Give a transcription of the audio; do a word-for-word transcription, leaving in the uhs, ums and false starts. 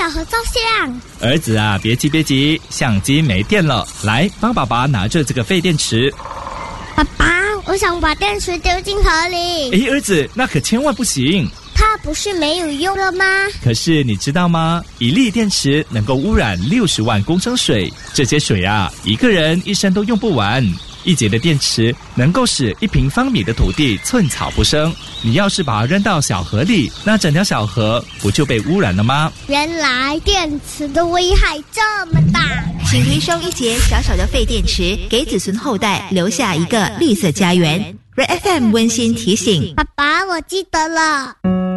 和照相。 儿子啊，别急别急，相机没电了，来帮爸爸拿着这个废电池。 爸爸，我想把电池丢进河里。 诶，儿子，那可千万不行。 它不是没有用了吗？ 可是你知道吗？一粒电池能够污染六十万公升水，这些水啊，一个人一生都用不完。一节的电池能够使一平方米的土地寸草不生。你要是把它扔到小河里，那整条小河不就被污染了吗？ 原来电池的危害这么大。 请回收一节小小的废电池，给子孙后代留下一个绿色家园。Red F M 温馨提醒： 爸爸，我记得了。